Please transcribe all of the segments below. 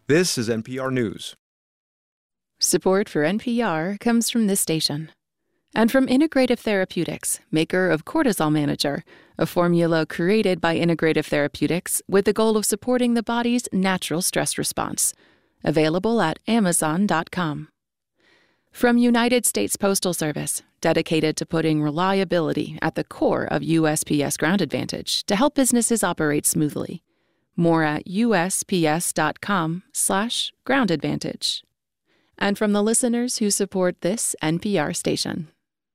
This is NPR News. Support for NPR comes from this station and from Integrative Therapeutics, maker of Cortisol Manager, a formula created by Integrative Therapeutics with the goal of supporting the body's natural stress response. Available at Amazon.com. From United States Postal Service, dedicated to putting reliability at the core of USPS Ground Advantage to help businesses operate smoothly. More at USPS.com/Ground Advantage. And from the listeners who support this NPR station.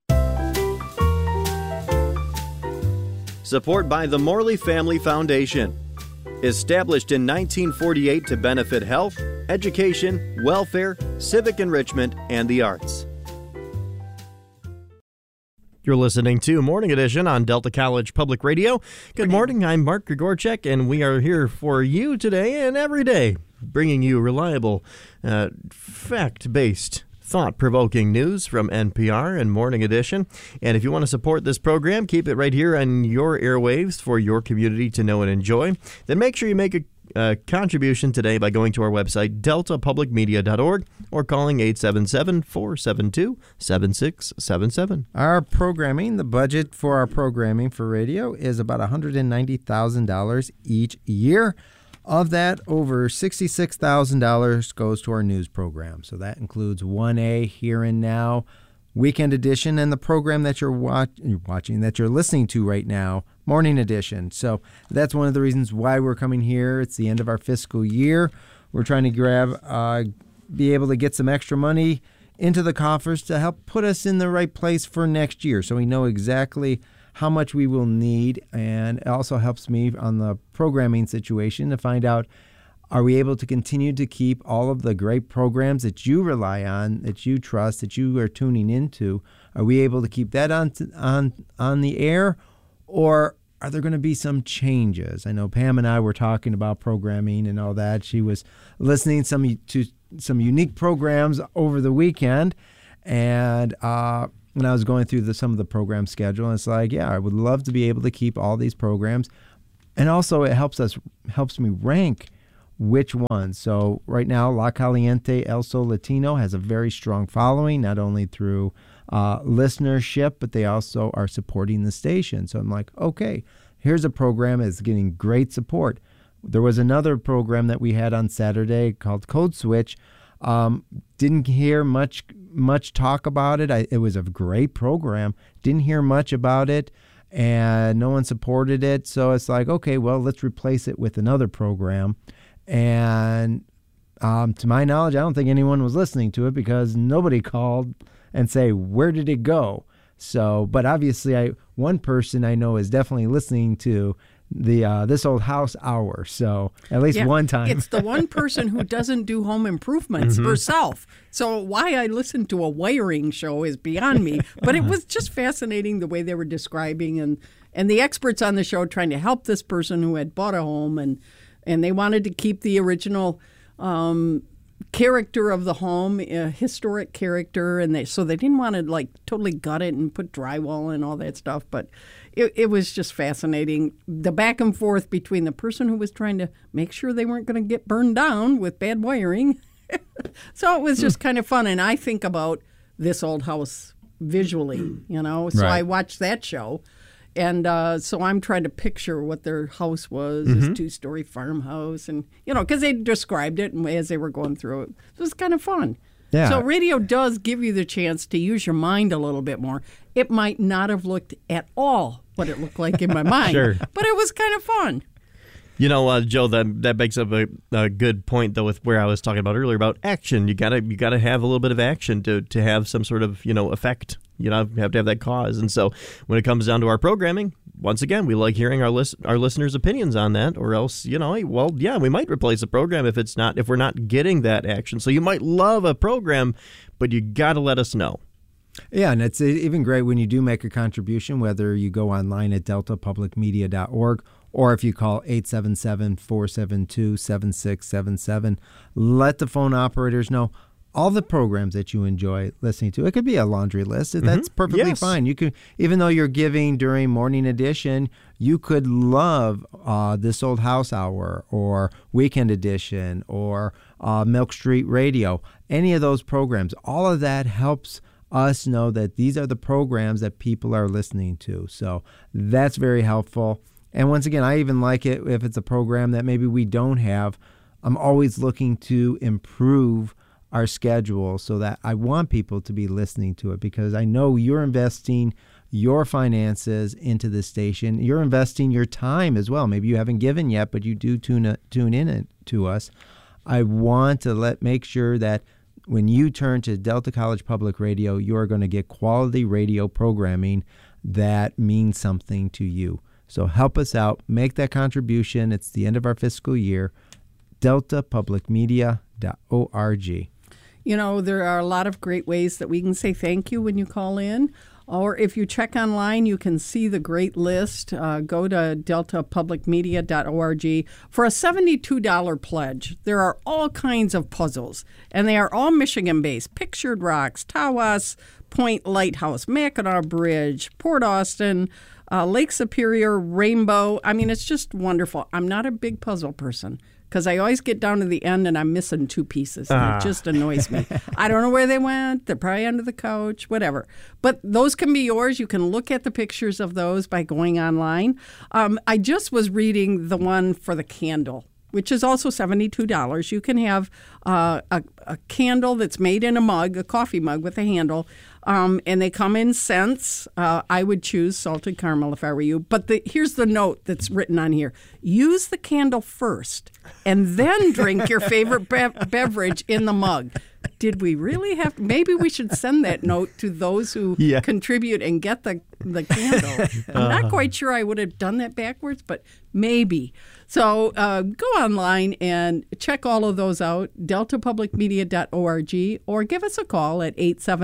Support by the Morley Family Foundation. Established in 1948 to benefit health, education, welfare, civic enrichment, and the arts. You're listening to Morning Edition on Delta College Public Radio. Good morning, I'm Mark Grigorchek, and we are here for you today and every day, bringing you reliable, fact-based, thought-provoking news from NPR and Morning Edition. And if you want to support this program, keep it right here on your airwaves for your community to know and enjoy. Then make sure you make a contribution today by going to our website, deltapublicmedia.org, or calling 877-472-7677. Our programming, the budget for our programming for radio is about $190,000 each year. Of that, over $66,000 goes to our news program. So that includes 1A, Here and Now, Weekend Edition, and the program that you're watching, that you're listening to right now, Morning Edition. So that's one of the reasons why we're coming here. It's the end of our fiscal year. We're trying to be able to get some extra money into the coffers to help put us in the right place for next year, so we know exactly how much we will need. And it also helps me on the programming situation to find out, are we able to continue to keep all of the great programs that you rely on, that you trust, that you are tuning into? Are we able to keep that on the air, or are there going to be some changes? I know Pam and I were talking about programming and all that. She was listening to some unique programs over the weekend, and when I was going through some of the program schedule, and it's like, yeah, I would love to be able to keep all these programs, and also it helps me rank which ones. So right now, La Caliente El Sol Latino has a very strong following, not only through listenership, but they also are supporting the station. So I'm like, okay, here's a program that's getting great support. There was another program that we had on Saturday called Code Switch. Didn't hear much talk about it. It was a great program. Didn't hear much about it, and no one supported it. So it's like, okay, well, let's replace it with another program. And to my knowledge, I don't think anyone was listening to it because nobody called and say, where did it go? So, but obviously, one person I know is definitely listening to the This Old House Hour. So at least one time. It's the one person who doesn't do home improvements herself. So why I listened to a wiring show is beyond me. But it was just fascinating the way they were describing and the experts on the show trying to help this person who had bought a home and they wanted to keep the original character of the home, a historic character, and so they didn't want to like totally gut it and put drywall and all that stuff. But it was just fascinating, the back and forth between the person who was trying to make sure they weren't going to get burned down with bad wiring. So it was just kind of fun, and I think about This Old House visually, So right. I watched that show. And so I'm trying to picture what their house was, this 2-story farmhouse, and, because they described it as they were going through it. It was kind of fun. Yeah. So radio does give you the chance to use your mind a little bit more. It might not have looked at all what it looked like in my mind, Sure. But it was kind of fun. Joe, that makes up a good point, though, with where I was talking about earlier about action. You gotta have a little bit of action to have some sort of effect. You have to have that cause. And so when it comes down to our programming, once again, we like hearing our listeners' opinions on that, or else, we might replace the program if we're not getting that action. So you might love a program, but you got to let us know. Yeah, and it's even great when you do make a contribution, whether you go online at deltapublicmedia.org or if you call 877-472-7677. Let the phone operators know all the programs that you enjoy listening to. It could be a laundry list. That's perfectly Yes. fine. You could, even though you're giving during Morning Edition, you could love This Old House Hour or Weekend Edition or Milk Street Radio. Any of those programs, all of that helps us know that these are the programs that people are listening to. So that's very helpful. And once again, I even like it if it's a program that maybe we don't have. I'm always looking to improve our schedule so that I want people to be listening to it, because I know you're investing your finances into this station. You're investing your time as well. Maybe you haven't given yet, but you do tune in to us. I want to make sure that when you turn to Delta College Public Radio, you are going to get quality radio programming that means something to you. So help us out. Make that contribution. It's the end of our fiscal year. DeltaPublicMedia.org. You know, there are a lot of great ways that we can say thank you when you call in. Or if you check online, you can see the great list. Go to deltapublicmedia.org for a $72 pledge. There are all kinds of puzzles, and they are all Michigan-based. Pictured Rocks, Tawas Point Lighthouse, Mackinac Bridge, Port Austin, Lake Superior, Rainbow. I mean, it's just wonderful. I'm not a big puzzle person, because I always get down to the end and I'm missing two pieces, and it just annoys me. I don't know where they went. They're probably under the couch, whatever. But those can be yours. You can look at the pictures of those by going online. I just was reading the one for the candle, which is also $72. You can have a candle that's made in a mug, a coffee mug with a handle, and they come in scents. I would choose salted caramel if I were you. But here's the note that's written on here. Use the candle first and then drink your favorite beverage in the mug. Did we really have maybe we should send that note to those who contribute and get the candle. I'm not quite sure I would have done that backwards, but maybe. So go online and check all of those out, deltapublicmedia.org, or give us a call at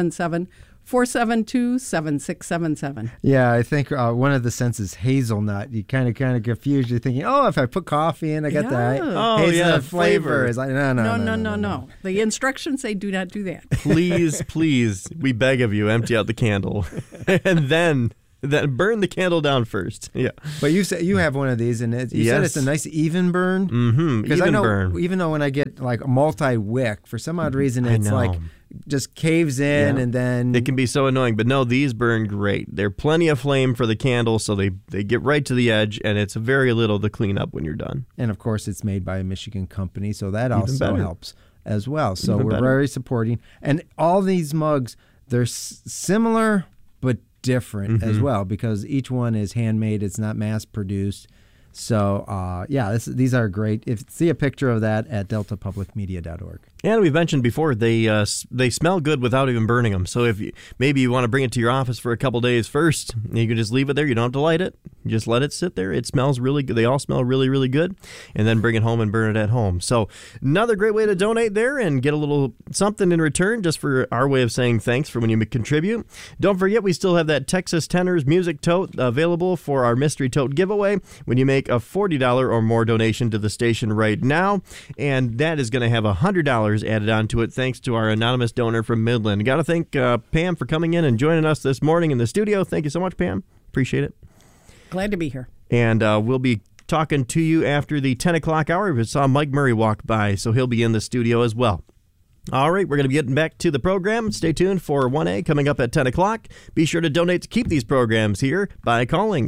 877-472-7677. Yeah, I think one of the scents is hazelnut. You kind of confused. You're thinking, oh, if I put coffee in, I got the hazelnut flavor. It's like, no. The instructions say do not do that. Please, we beg of you, empty out the candle, and then burn the candle down first. Yeah. But you said you have one of these, and you said it's a nice even burn. Mm-hmm. Because I know, even though when I get like a multi-wick, for some odd reason, it's like just caves in, and then it can be so annoying. But no, these burn great. They're plenty of flame for the candle, so they get right to the edge, and it's very little to clean up when you're done. And of course, it's made by a Michigan company, so that also helps as well. So we're very supporting. And all these mugs, they're similar but different as well, because each one is handmade. It's not mass produced. So these are great. See a picture of that at deltapublicmedia.org. And we've mentioned before, they smell good without even burning them. So if maybe you want to bring it to your office for a couple days first, you can just leave it there. You don't have to light it. You just let it sit there. It smells really good. They all smell really, really good. And then bring it home and burn it at home. So another great way to donate there and get a little something in return, just for our way of saying thanks for when you contribute. Don't forget, we still have that Texas Tenors music tote available for our mystery tote giveaway when you make a $40 or more donation to the station right now. And that is going to have $100 added onto it, thanks to our anonymous donor from Midland. Got to thank Pam for coming in and joining us this morning in the studio. Thank you so much, Pam. Appreciate it. Glad to be here. And we'll be talking to you after the 10 o'clock hour. We saw Mike Murray walk by, so he'll be in the studio as well. All right, we're going to be getting back to the program. Stay tuned for 1A coming up at 10 o'clock. Be sure to donate to keep these programs here by calling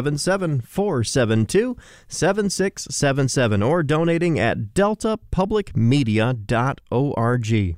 877-472-7677 or donating at deltapublicmedia.org.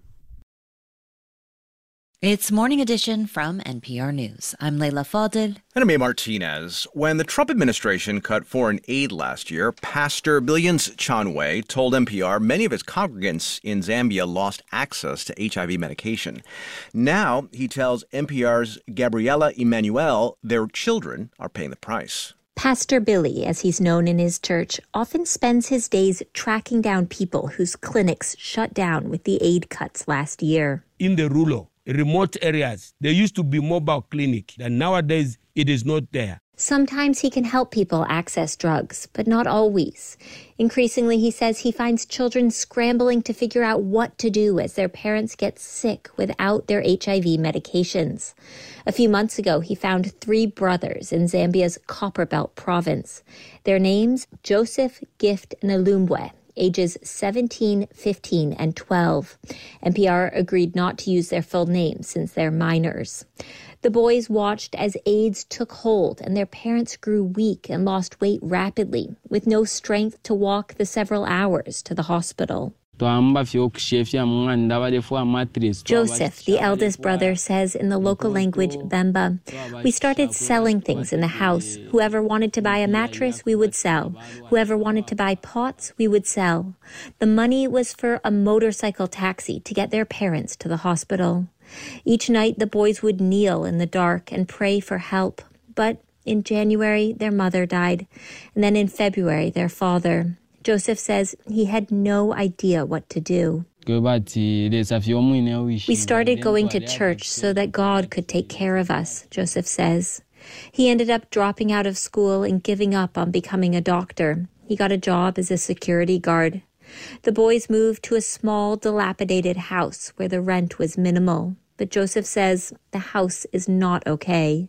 It's Morning Edition from NPR News. I'm Leila Fadel. And I'm A. Martinez. When the Trump administration cut foreign aid last year, Pastor Billions Chanwe told NPR many of his congregants in Zambia lost access to HIV medication. Now, he tells NPR's Gabriela Emanuel their children are paying the price. Pastor Billy, as he's known in his church, often spends his days tracking down people whose clinics shut down with the aid cuts last year. In Derulo, remote areas. There used to be mobile clinic, and nowadays it is not there. Sometimes he can help people access drugs, but not always. Increasingly, he says he finds children scrambling to figure out what to do as their parents get sick without their HIV medications. A few months ago, he found 3 brothers in Zambia's Copperbelt province. Their names, Joseph, Gift, and Alumbwe, ages 17, 15, and 12. NPR agreed not to use their full names since they're minors. The boys watched as AIDS took hold and their parents grew weak and lost weight rapidly, with no strength to walk the several hours to the hospital. Joseph, the eldest brother, says in the local language Bemba, "We started selling things in the house. Whoever wanted to buy a mattress, we would sell. Whoever wanted to buy pots, we would sell. The money was for a motorcycle taxi to get their parents to the hospital. Each night, the boys would kneel in the dark and pray for help. But in January, their mother died, and then in February, their father. Joseph says he had no idea what to do. We started going to church so that God could take care of us, Joseph says. He ended up dropping out of school and giving up on becoming a doctor. He got a job as a security guard. The boys moved to a small, dilapidated house where the rent was minimal. But Joseph says the house is not okay.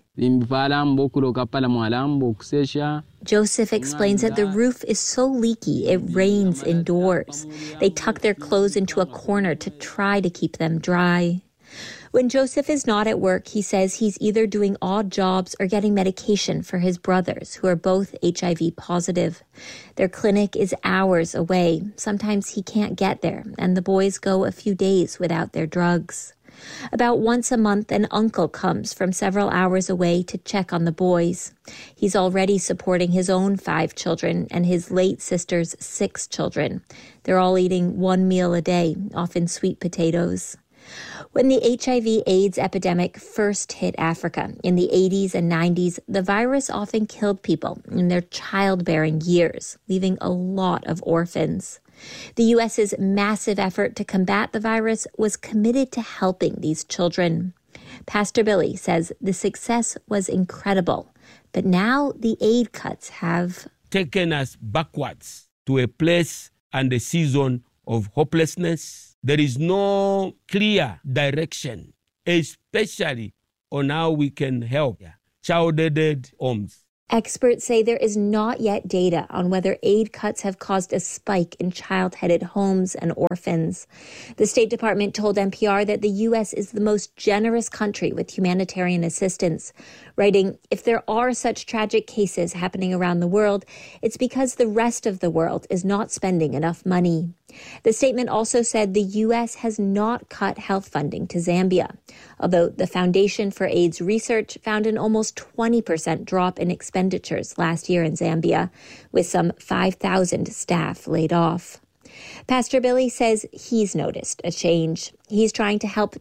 Joseph explains that the roof is so leaky it rains indoors. They tuck their clothes into a corner to try to keep them dry. When Joseph is not at work, he says he's either doing odd jobs or getting medication for his brothers, who are both HIV positive. Their clinic is hours away. Sometimes he can't get there, and the boys go a few days without their drugs. About once a month, an uncle comes from several hours away to check on the boys. He's already supporting his own 5 children and his late sister's 6 children. They're all eating 1 meal a day, often sweet potatoes. When the HIV/AIDS epidemic first hit Africa in the 80s and 90s, the virus often killed people in their childbearing years, leaving a lot of orphans. The U.S.'s massive effort to combat the virus was committed to helping these children. Pastor Billy says the success was incredible, but now the aid cuts have taken us backwards to a place and a season of hopelessness. There is no clear direction, especially on how we can help child-aided homes. Experts say there is not yet data on whether aid cuts have caused a spike in child-headed homes and orphans. The State Department told NPR that the U.S. is the most generous country with humanitarian assistance, writing, "If there are such tragic cases happening around the world, it's because the rest of the world is not spending enough money." The statement also said the U.S. has not cut health funding to Zambia, although the Foundation for AIDS Research found an almost 20% drop in expenditures last year in Zambia, with some 5,000 staff laid off. Pastor Billy says he's noticed a change. He's trying to help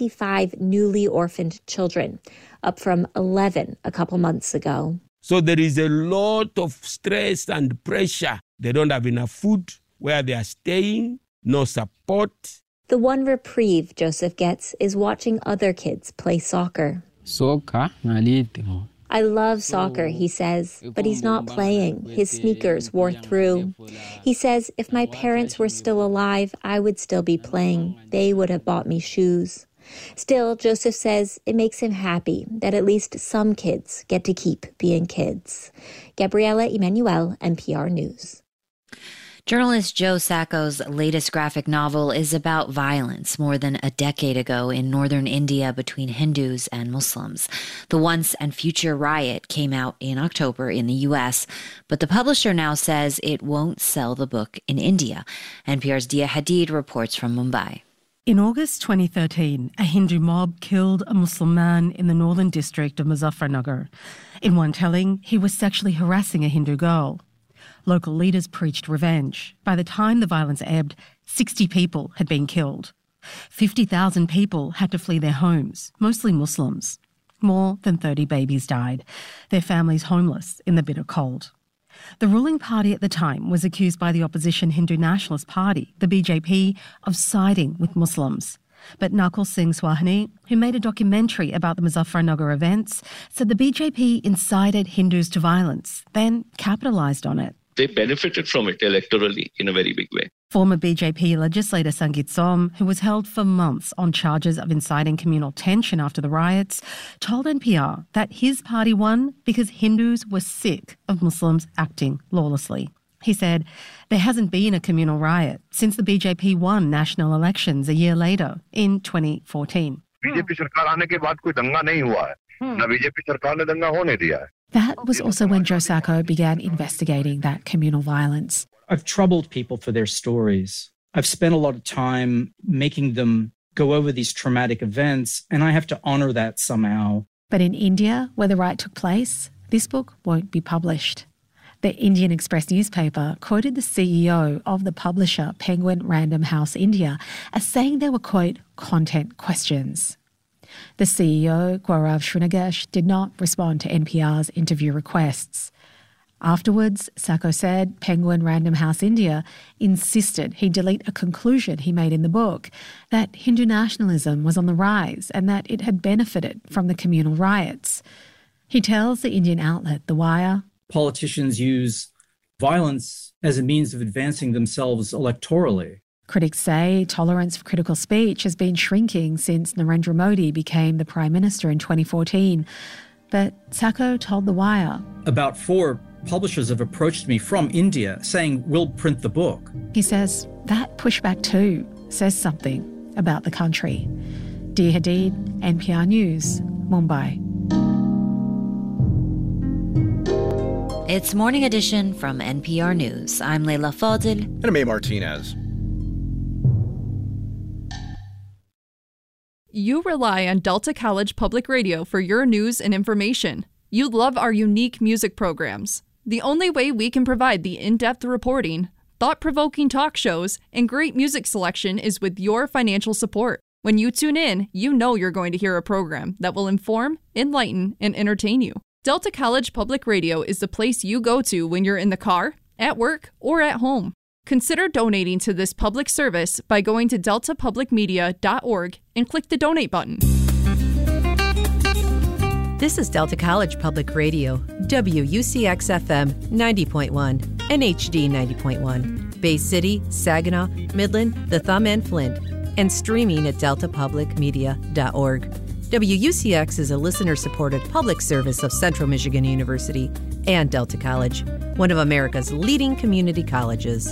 25 newly orphaned children, up from 11 a couple months ago. So there is a lot of stress and pressure. They don't have enough food where they are staying, no support. The one reprieve Joseph gets is watching other kids play soccer. I love soccer, he says, but he's not playing. His sneakers wore through. He says, if my parents were still alive, I would still be playing. They would have bought me shoes. Still, Joseph says it makes him happy that at least some kids get to keep being kids. Gabriela Emanuel, NPR News. Journalist Joe Sacco's latest graphic novel is about violence more than a decade ago in northern India between Hindus and Muslims. The Once and Future Riot came out in October in the U.S., but the publisher now says it won't sell the book in India. NPR's Dia Hadid reports from Mumbai. In August 2013, a Hindu mob killed a Muslim man in the northern district of Muzaffarnagar. In one telling, he was sexually harassing a Hindu girl. Local leaders preached revenge. By the time the violence ebbed, 60 people had been killed. 50,000 people had to flee their homes, mostly Muslims. More than 30 babies died, their families homeless in the bitter cold. The ruling party at the time was accused by the opposition Hindu Nationalist Party, the BJP, of siding with Muslims. But Nakul Singh Swahani, who made a documentary about the Muzaffarnagar events, said the BJP incited Hindus to violence, then capitalised on it. They benefited from it electorally in a very big way. Former BJP legislator Sangeet Som, who was held for months on charges of inciting communal tension after the riots, told NPR that his party won because Hindus were sick of Muslims acting lawlessly. He said there hasn't been a communal riot since the BJP won national elections a year later, in 2014. That was also when Joe Sacco began investigating that communal violence. I've troubled people for their stories. I've spent a lot of time making them go over these traumatic events, and I have to honor that somehow. But in India, where the riot took place, this book won't be published. The Indian Express newspaper quoted the CEO of the publisher Penguin Random House India as saying there were, quote, content questions. The CEO, Gaurav Srinagesh, did not respond to NPR's interview requests. Afterwards, Sacco said Penguin Random House India insisted he delete a conclusion he made in the book, that Hindu nationalism was on the rise and that it had benefited from the communal riots. He tells the Indian outlet The Wire, politicians use violence as a means of advancing themselves electorally. Critics say tolerance for critical speech has been shrinking since Narendra Modi became the Prime Minister in 2014. But Sacco told The Wire, about 4 publishers have approached me from India saying, we'll print the book. He says that pushback too says something about the country. Dia Hadid, NPR News, Mumbai. It's Morning Edition from NPR News. I'm Leila Fadel. And I'm A. Martinez. You rely on Delta College Public Radio for your news and information. You love our unique music programs. The only way we can provide the in-depth reporting, thought-provoking talk shows, and great music selection is with your financial support. When you tune in, you know you're going to hear a program that will inform, enlighten, and entertain you. Delta College Public Radio is the place you go to when you're in the car, at work, or at home. Consider donating to this public service by going to deltapublicmedia.org and click the donate button. This is Delta College Public Radio, WUCX-FM 90.1 and HD 90.1, Bay City, Saginaw, Midland, The Thumb, and Flint, and streaming at deltapublicmedia.org. WUCX is a listener-supported public service of Central Michigan University and Delta College, one of America's leading community colleges.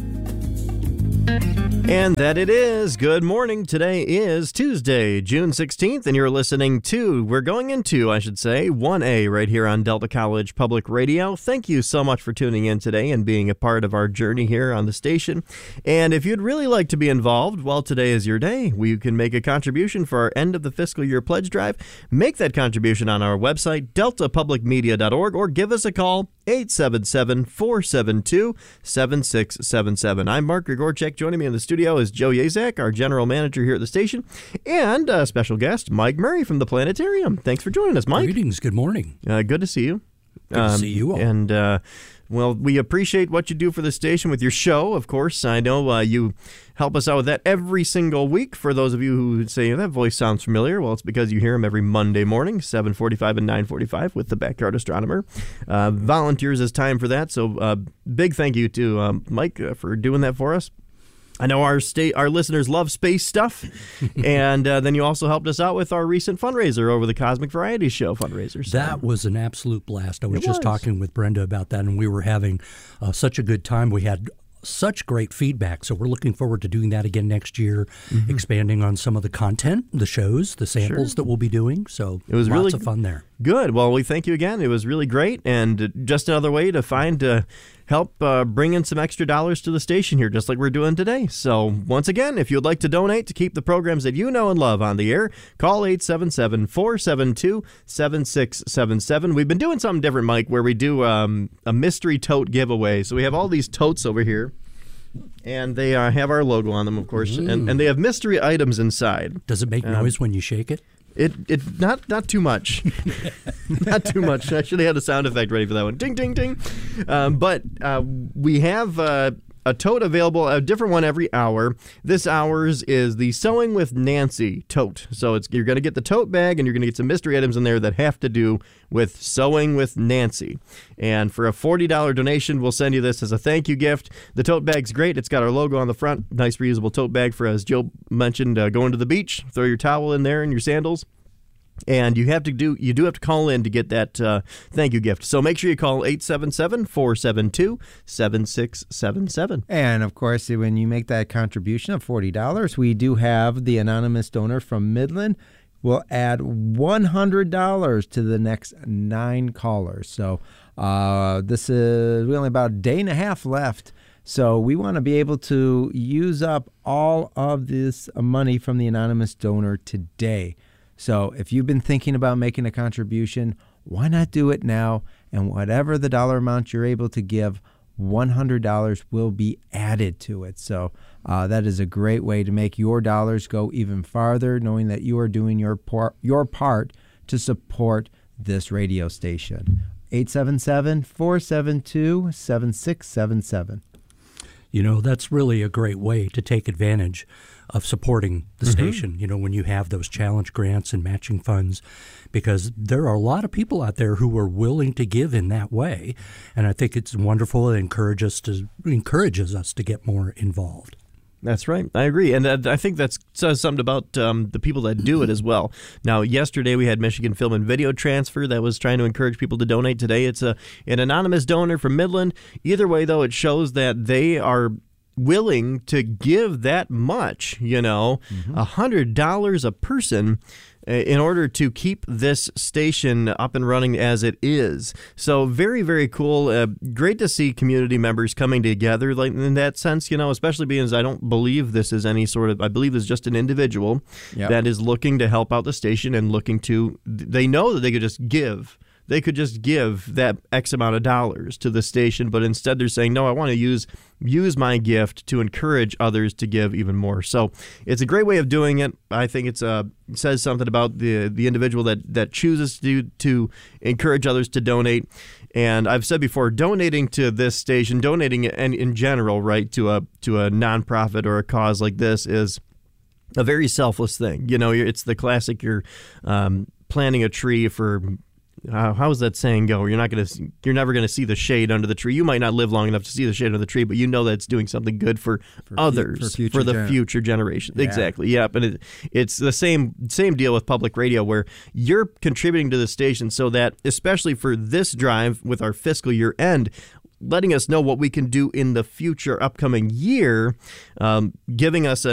And that it is. Good morning. Today is Tuesday, June 16th, and you're listening to, we're going into, I should say, 1A right here on Delta College Public Radio. Thank you so much for tuning in today and being a part of our journey here on the station. And if you'd really like to be involved, well, today is your day. You can make a contribution for our end of the fiscal year pledge drive. Make that contribution on our website, deltapublicmedia.org, or give us a call, 877-472-7677. I'm Mark Grigorchek. Joining me in the studio is Joe Yazak, our general manager here at the station, and a special guest, Mike Murray from the Planetarium. Thanks for joining us, Mike. Greetings. Good morning. Good to see you. Good to see you all. And, well, we appreciate what you do for the station with your show, of course. I know you help us out with that every single week. For those of you who say, that voice sounds familiar, well, it's because you hear him every Monday morning, 7:45 and 9:45 with the Backyard Astronomer. Volunteers as time for that, so big thank you to Mike for doing that for us. I know our listeners love space stuff, and then you also helped us out with our recent fundraiser over the Cosmic Variety Show fundraiser. So. That was an absolute blast. I was just talking with Brenda about that, and we were having such a good time. We had such great feedback, so we're looking forward to doing that again next year, expanding on some of the content, the shows, the samples that we'll be doing. So it was lots of fun there. Good. Well, we thank you again. It was really great, and just another way to find help bring in some extra dollars to the station here, just like we're doing today. So once again, if you'd like to donate to keep the programs that you know and love on the air, call 877-472-7677. We've been doing something different, Mike, where we do a mystery tote giveaway. So we have all these totes over here, and they have our logo on them, of course, and they have mystery items inside. Does it make noise when you shake it? It not too much. Not too much. I should have had a sound effect ready for that one. Ding, ding, ding. But we have a tote available, a different one every hour. This hour's is the Sewing with Nancy tote. So you're going to get the tote bag, and you're going to get some mystery items in there that have to do with Sewing with Nancy. And for a $40 donation, we'll send you this as a thank you gift. The tote bag's great. It's got our logo on the front. Nice reusable tote bag for, as Joe mentioned, going to the beach. Throw your towel in there and your sandals. And you do have to call in to get that thank you gift. So make sure you call 877-472-7677. And, of course, when you make that contribution of $40, we do have the anonymous donor from Midland. We'll add $100 to the next 9 callers. So this is really about a day and a half left. So we want to be able to use up all of this money from the anonymous donor today. So if you've been thinking about making a contribution, why not do it now? And whatever the dollar amount you're able to give, $100 will be added to it. So that is a great way to make your dollars go even farther, knowing that you are doing your part to support this radio station. 877-472-7677. You know, that's really a great way to take advantage of supporting the station, you know, when you have those challenge grants and matching funds, because there are a lot of people out there who are willing to give in that way. And I think it's wonderful. It encourages us to get more involved. That's right. I agree. And I think that says something about the people that do it as well. Now, yesterday we had Michigan Film and Video Transfer that was trying to encourage people to donate. Today it's an anonymous donor from Midland. Either way, though, it shows that they are willing to give that much, $100 a person in order to keep this station up and running as it is. So very, very cool. Great to see community members coming together like in that sense, especially because I don't believe this is any sort of, I believe it's just an individual that is looking to help out the station and they know that they could just give. They could just give that X amount of dollars to the station, but instead they're saying, no, I want to use my gift to encourage others to give even more. So it's a great way of doing it. I think it says something about the individual that chooses to encourage others to donate. And I've said before, donating to this station, donating in general, right, to a nonprofit or a cause like this is a very selfless thing. It's the classic, you're planting a tree for... how does that saying go? You're never going to see the shade under the tree. You might not live long enough to see the shade under the tree, but you know that it's doing something good for others, for the future generation. Yeah. Exactly. Yeah. But it's the same deal with public radio, where you're contributing to the station so that, especially for this drive with our fiscal year end, letting us know what we can do in the future upcoming year, giving us